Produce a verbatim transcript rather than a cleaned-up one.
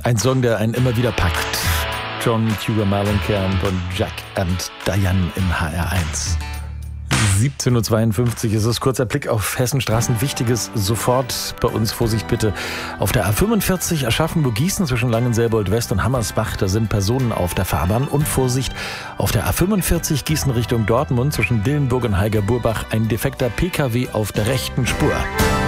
Ein Song, der einen immer wieder packt. John Cougar Mellencamp und Jack and Diane im H R eins. siebzehn Uhr zweiundfünfzig ist es. Kurzer Blick auf Hessenstraßen. Wichtiges sofort bei uns. Vorsicht bitte. Auf der A fünfundvierzig Aschaffenburg-Gießen zwischen Langenselbold West und Hammersbach. Da sind Personen auf der Fahrbahn. Und Vorsicht auf der A fünfundvierzig Gießen Richtung Dortmund zwischen Dillenburg und Heiger-Burbach. Ein defekter P K W auf der rechten Spur.